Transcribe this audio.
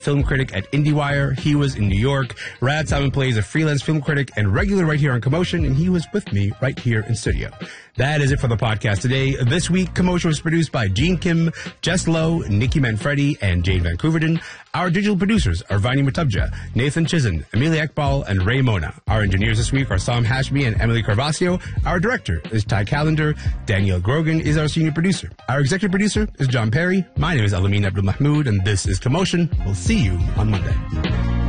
film critic at IndieWire. He was in New York. Rad Salmon plays a freelance film critic and regular right here on Commotion, and he was with me right here in studio. That is it for the podcast today. This week, Commotion was produced by Gene Kim, Jess Lowe, Nikki Manfredi, and Jane Van Couverden. Our digital producers are Vani Matubja, Nathan Chizen, Amelia Ekbal, and Ray Mona. Our engineers this week are Sam Hashmi and Emily Carvasio. Our director is Ty Callender. Danielle Grogan is our senior producer. Our executive producer is John Perry. My name is Alameen Abdul Mahmood, and this is Commotion. We'll see you on Monday.